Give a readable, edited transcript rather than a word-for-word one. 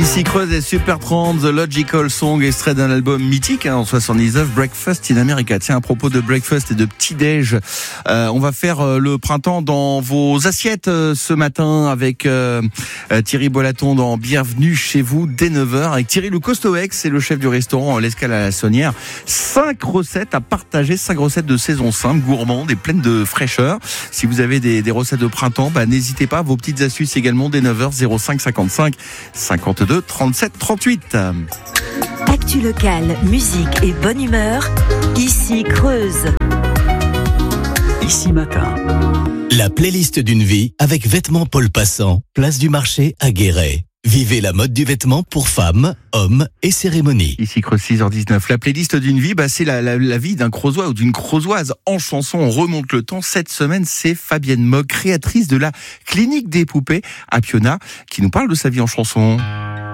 Ici Creuse et Supertramp, The Logical Song, extrait d'un album mythique en 79, Breakfast in America. Tiens, à propos de breakfast et de petit-déj, on va faire le printemps dans vos assiettes ce matin avec Thierry Bolaton dans Bienvenue chez vous dès 9h avec Thierry Lecostouex, c'est le chef du restaurant L'Escale à la Saunière. 5 recettes à partager, 5 recettes de saison simple, gourmandes et pleines de fraîcheur. Si vous avez des recettes de printemps, n'hésitez pas, vos petites astuces également dès 9h, 05 55 52 37 38. Actu locale, musique et bonne humeur, ici Creuse. Ici Matin. La playlist d'une vie avec Vêtements Paul Passant, place du marché à Guéret. Vivez la mode du vêtement pour femmes, hommes et cérémonies. Ici Creuse 6h19. La playlist d'une vie, c'est la vie d'un Creusois ou d'une Creusoise en chanson. On remonte le temps. Cette semaine, c'est Fabienne Mogg, créatrice de la clinique des poupées à Piona, qui nous parle de sa vie en chanson.